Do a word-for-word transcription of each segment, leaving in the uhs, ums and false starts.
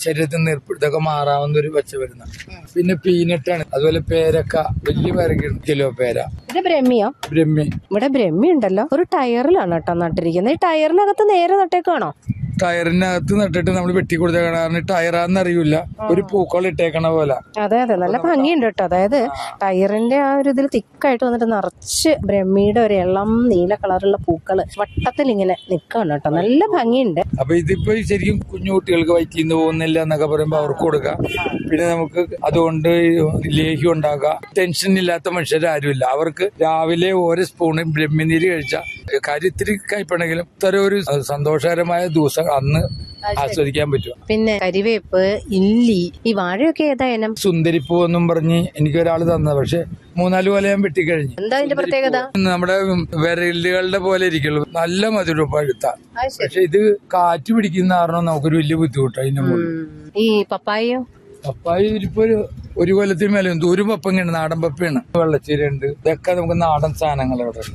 ശരീരത്തിൽ നീർപ്പ് ഇതൊക്കെ മാറാവുന്ന ഒരു പച്ചമരുന്ന്. പിന്നെ പീനട്ടാണ്, അതുപോലെ പേരക്ക, വലിയ പേരക്ക, കിലോ പേര. ഇത് ബ്രഹ്മിയോ? ബ്രഹ്മി. ഇവിടെ ബ്രഹ്മി ഉണ്ടല്ലോ, ഒരു ടയറിലാണ് കേട്ടോ നട്ടിരിക്കുന്നത്. ഈ ടയറിനകത്ത് നേരെ നട്ടേക്കാണോ? ടയറിനകത്ത് നട്ടിട്ട് നമ്മൾ വെട്ടി കൊടുത്തേക്കണ, കാരണം ടയറാന്ന് അറിയൂല, ഒരു പൂക്കൾ ഇട്ടേക്കണ പോലെ. അതെ അതെ, നല്ല ഭംഗിയുണ്ട് കേട്ടോ. അതായത് ടയറിന്റെ ആ ഒരു ഇതിൽ തിക്കായിട്ട് വന്നിട്ട് നിറച്ച് ബ്രഹ്മിയുടെ ഒരു ഇളം നീല കളറുള്ള പൂക്കള് വട്ടത്തിൽ ഇങ്ങനെ നിക്കാണ് കേട്ടോ, നല്ല ഭംഗിയുണ്ട്. അപ്പൊ ഇതിപ്പോ ശരിക്കും കുഞ്ഞു കുട്ടികൾക്ക് വയറ്റിൽ നിന്ന് പോകുന്നില്ല എന്നൊക്കെ പറയുമ്പോ അവർക്ക് കൊടുക്കാം. പിന്നെ നമുക്ക് അതുകൊണ്ട് ലേഹ്യം ഉണ്ടാക്കാം. ടെൻഷൻ ഇല്ലാത്ത മനുഷ്യരാരുമില്ല. അവർക്ക് രാവിലെ ഓരോ സ്പൂണ് ബ്രഹ്മിനീര് കഴിച്ചാൽ കാര്യത്തിരി കയ്പണെങ്കിലും ഇത്തരം ഒരു സന്തോഷകരമായ ദിവസം അന്ന് ആസ്വദിക്കാൻ പറ്റും. പിന്നെ കരിവേപ്പ്, ഇല്ലി, ഈ വാഴയൊക്കെ ഏതാ ഇനം? സുന്ദരിപ്പൂ എന്നും പറഞ്ഞ് എനിക്ക് ഒരാൾ തന്നത്, പക്ഷെ മൂന്നാല് പോലെ ഞാൻ വെട്ടിക്കഴിഞ്ഞു. എന്താ അതിന്റെ പ്രത്യേകത? നമ്മുടെ വിരലുകളുടെ പോലെ ഇരിക്കുള്ളൂ, നല്ല മധുരം പഴുത്ത. പക്ഷെ ഇത് കാറ്റ് പിടിക്കുന്ന കാരണം നമുക്കൊരു വലിയ ബുദ്ധിമുട്ടാണ്. അതിന്റെ മുകളിൽ ഈ പപ്പായയോ? പപ്പായ ഇരിപ്പോ ഒരു കൊല്ലത്തിന് മേലെ ഒരു പപ്പങ്ങയാണ്, നാടൻ പപ്പയാണ്. വെള്ളച്ചീരയുണ്ട്, ഇതൊക്കെ നമുക്ക് നാടൻ സാധനങ്ങൾ ഇവിടെ ഉണ്ട്.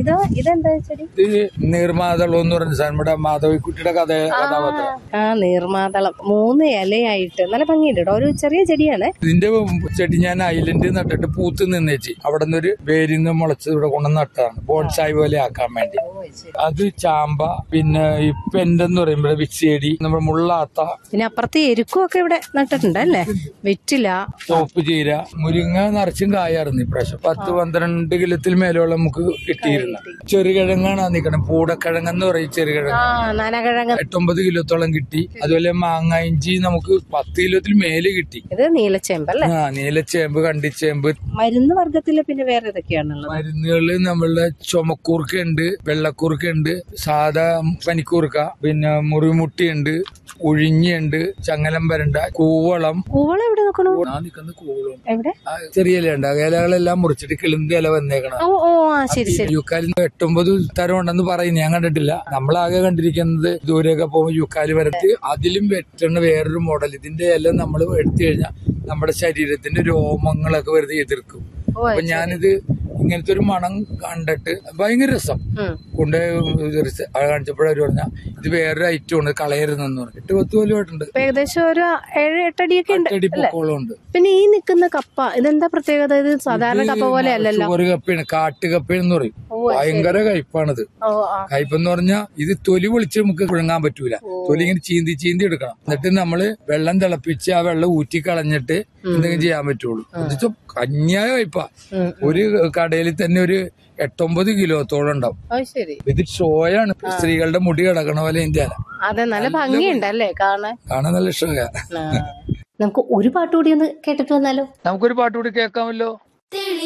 ഇത് നീർമാതളം എന്ന് പറഞ്ഞ സാധനം, ഇവിടെ മാധവിക്കുട്ടിയുടെ കഥ കഥാപാത്രം. ആ നീർമാതളം മൂന്ന് ഇലയായിട്ട് നല്ല ഭംഗിയുണ്ട്. ഒരു ചെറിയ ചെടിയാണ്. ഇതിന്റെ ചെടി ഞാൻ ഐലൻഡ് നട്ടിട്ട് പൂത്ത് നിന്നേച്ചി അവിടെ നിന്ന് ഒരു വേരിന്ന് മുളച്ച് ഇവിടെ കൊണ്ടു നട്ടതാണ്, ബോൺസായി പോലെ ആക്കാൻ വേണ്ടി. അത് ചാമ്പ, പിന്നെ ഈ പെൻഡെന്ന് പറയുമ്പോൾ വിച്ചേടി, നമ്മുടെ മുള്ളാത്ത. പിന്നെ അപ്പുറത്ത് എരുക്കും ഒക്കെ ഇവിടെ നട്ടിട്ടുണ്ട് അല്ലേ? വെറ്റില, ചോപ്പ് ചീര, മുരിങ്ങ നിറച്ചും കായായിരുന്നു ഇപ്രാവശ്യം. പത്ത് പന്ത്രണ്ട് കിലത്തിൽ മേലോളം നമുക്ക് കിട്ടിയിരുന്നു. ചെറുകിഴങ്ങാണ് നിക്കണം, പൂടക്കിഴങ്ങെന്ന് പറയും ചെറുകിഴങ്ങ്. എട്ടൊമ്പത് കിലോത്തോളം കിട്ടി. അതുപോലെ മാങ്ങ ഇഞ്ചി നമുക്ക് പത്ത് കിലോത്തിൽ മേലെ കിട്ടി. ഇത് നീലച്ചേമ്പ് അല്ലേ? ആ നീലച്ചേമ്പ്, കണ്ടിച്ചേമ്പ്. മരുന്ന് വർഗത്തില് പിന്നെ വേറെ ഏതൊക്കെയാണുള്ളത്? മരുന്നുകള് നമ്മളുടെ ചുമക്കൂർക്കുണ്ട്, വെള്ളക്കൂർക്കുണ്ട്, സാധാ പനിക്കൂർക്ക, പിന്നെ മുറിമുട്ടിയുണ്ട്, ഉഴിഞ്ഞുണ്ട്, ചങ്ങലം വരണ്ട, കൂവളം. കൂവളം എവിടെ നോക്കണോ? ആ നിക്കുന്ന കൂവളം ചെറിയ ഇല ഉണ്ട്, ഇലകളെല്ലാം മുറിച്ചിട്ട് കിളിന്ത് ഇല വന്നേക്കണം. യൂക്കാലിന് എട്ടൊമ്പത് തരം ഉണ്ടെന്ന് പറയും, ഞാൻ കണ്ടിട്ടില്ല. നമ്മളാകെ കണ്ടിരിക്കുന്നത് ദൂരെയൊക്കെ പോകുമ്പോൾ യൂക്കാലി വരത്ത്, അതിലും വെട്ടണ വേറൊരു മോഡൽ. ഇതിന്റെ ഇല നമ്മൾ എടുത്തു കഴിഞ്ഞാൽ നമ്മുടെ ശരീരത്തിന്റെ രോമങ്ങളൊക്കെ വെറുതെ എതിർക്കും. അപ്പൊ ഞാനിത് ഇങ്ങനത്തെ ഒരു മണം കണ്ടിട്ട് ഭയങ്കര രസം കൊണ്ട് കാണിച്ചപ്പോഴവര് പറഞ്ഞ ഇത് വേറൊരു ഐറ്റം ഉണ്ട്, കളയരുതെന്ന് പറഞ്ഞു. എട്ട് പത്ത് കൊല്ലമായിട്ടുണ്ട്, ഏകദേശം ഒരു ഏഴ് എട്ടടിയൊക്കെ എട്ടടി പൊക്കോളം ഉണ്ട്. പിന്നെ ഈ നിൽക്കുന്ന കപ്പ, ഇതെന്താ പ്രത്യേകത? ഇത് സാധാരണ കപ്പ പോലെ അല്ലല്ലോ, ഒരു കപ്പയാണ്, കാട്ടുകപ്പയെന്ന് പറയും. ഭയങ്കര കയ്പാണിത്. കയ്പെന്ന് പറഞ്ഞാൽ ഇത് തൊലി പൊളിച്ച് നമുക്ക് പുഴുങ്ങാൻ പറ്റൂല. തൊലി ഇങ്ങനെ ചീന്തി ചീന്തി എടുക്കണം. എന്നിട്ട് നമ്മള് വെള്ളം തിളപ്പിച്ച് ആ വെള്ളം ഊറ്റി കളഞ്ഞിട്ട് എന്തെങ്കിലും ചെയ്യാൻ പറ്റുള്ളൂ. എന്നിട്ട് അന്യായ കയ്പാ. ഒരു കടയിൽ തന്നെ ഒരു എട്ടൊമ്പത് കിലോത്തോളം ഉണ്ടാവും. ഇത് ഷോയാണ്, സ്ത്രീകളുടെ മുടി കിടക്കണ പോലെ ഇതിന്റെ അല. അതെ, നല്ല ഭംഗിയുണ്ടല്ലേ കാണാൻ? കാണാൻ നല്ല ഇഷ്ടമാണ്. നമുക്ക് ഒരു പാട്ടുകൂടി ഒന്ന് കേട്ടിട്ട് വന്നാലോ? നമുക്കൊരു പാട്ടുകൂടി കേൾക്കാമല്ലോ.